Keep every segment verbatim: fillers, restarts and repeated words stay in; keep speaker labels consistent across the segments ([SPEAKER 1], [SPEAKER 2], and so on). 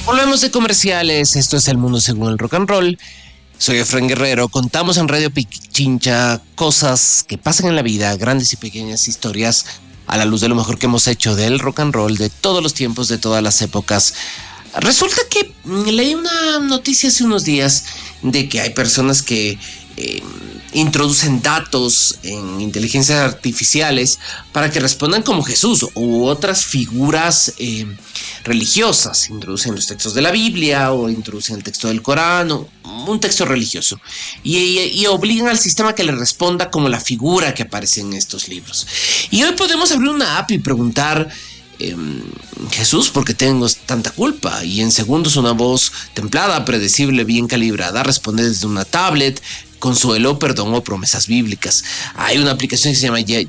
[SPEAKER 1] Volvemos de comerciales, esto es El Mundo Según el Rock and Roll. Soy Efraín Guerrero, contamos en Radio Pichincha cosas que pasan en la vida, grandes y pequeñas historias a la luz de lo mejor que hemos hecho del rock and roll, de todos los tiempos, de todas las épocas. Resulta que leí una noticia hace unos días de que hay personas que eh, introducen datos en inteligencias artificiales para que respondan como Jesús u otras figuras eh, religiosas. Introducen los textos de la Biblia o introducen el texto del Corán o un texto religioso y, y, y obligan al sistema que le responda como la figura que aparece en estos libros. Y hoy podemos abrir una app y preguntar: Eh, Jesús, ¿por qué tengo tanta culpa? Y en segundos una voz templada, predecible, bien calibrada responde desde una tablet: consuelo, perdón o promesas bíblicas. Hay una aplicación que se llama G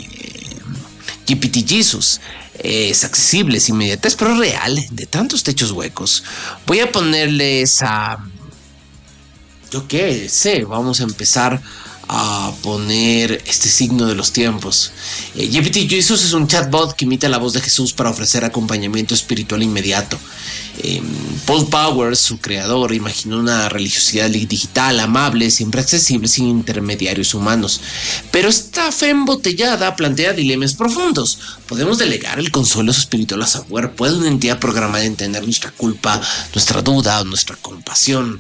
[SPEAKER 1] P T Jesus. Es accesible, es inmediata, pero real, de tantos techos huecos. Voy a ponerles a... Yo qué sé, vamos a empezar a poner este signo de los tiempos. eh, G P T Jesus es un chatbot que imita la voz de Jesús para ofrecer acompañamiento espiritual inmediato. eh, Paul Powers, su creador, imaginó una religiosidad digital, amable, siempre accesible, sin intermediarios humanos. Pero esta fe embotellada plantea dilemas profundos. ¿Podemos delegar el consuelo espiritual a software? ¿Puede una entidad programada entender nuestra culpa, nuestra duda o nuestra compasión?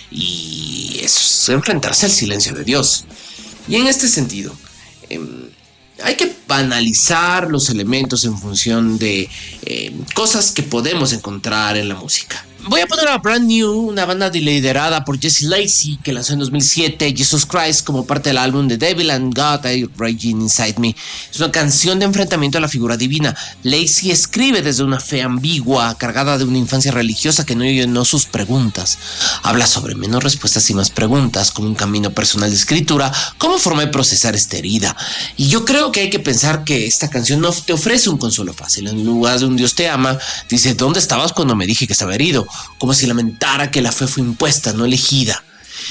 [SPEAKER 1] Y es enfrentarse al silencio de Dios. Y en este sentido, eh, hay que analizar los elementos en función de eh, cosas que podemos encontrar en la música. Voy a poner a Brand New, una banda liderada por Jesse Lacey, que lanzó en dos mil siete Jesus Christ como parte del álbum The Devil and God I Raging Inside Me. Es una canción de enfrentamiento a la figura divina. Lacey escribe desde una fe ambigua, cargada de una infancia religiosa que no llenó sus preguntas. Habla sobre menos respuestas y más preguntas, como un camino personal de escritura, como forma de procesar esta herida. Y yo creo que hay que pensar que esta canción no te ofrece un consuelo fácil. En lugar de un Dios te ama, dice: ¿dónde estabas cuando me dije que estaba herido? Como si lamentara que la fe fue impuesta, no elegida.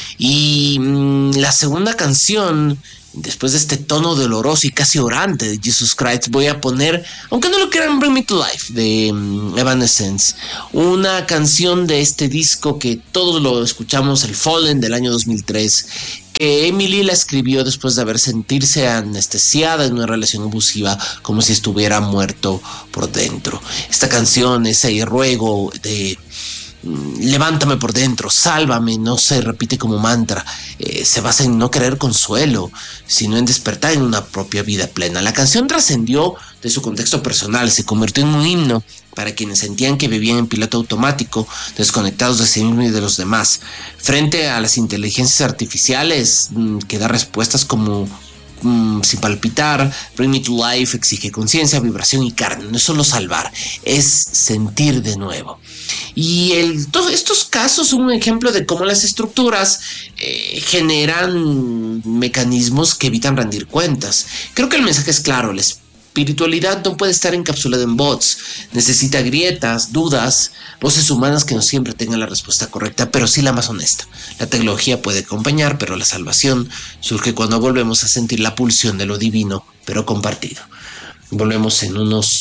[SPEAKER 1] Y mmm, la segunda canción, después de este tono doloroso y casi orante de Jesus Christ, voy a poner, aunque no lo quieran, Bring Me to Life de um, Evanescence, una canción de este disco que todos lo escuchamos, el Fallen del año dos mil tres, que Emily la escribió después de haber sentirse anestesiada en una relación abusiva, como si estuviera muerto por dentro. Esta canción, ese ruego de levántame por dentro, sálvame, no se repite como mantra, eh, se basa en no querer consuelo, sino en despertar en una propia vida plena. La canción trascendió de su contexto personal, se convirtió en un himno para quienes sentían que vivían en piloto automático, desconectados de sí mismos y de los demás, frente a las inteligencias artificiales mmm, que da respuestas como Mm, sin palpitar. Bring Me to Life exige conciencia, vibración y carne. No es solo salvar, es sentir de nuevo. Y el, todos estos casos son un ejemplo de cómo las estructuras eh, generan mecanismos que evitan rendir cuentas. Creo que el mensaje es claro: la espiritualidad no puede estar encapsulada en bots. Necesita grietas, dudas, voces humanas que no siempre tengan la respuesta correcta, pero sí la más honesta. La tecnología puede acompañar, pero la salvación surge cuando volvemos a sentir la pulsión de lo divino, pero compartido. Volvemos en unos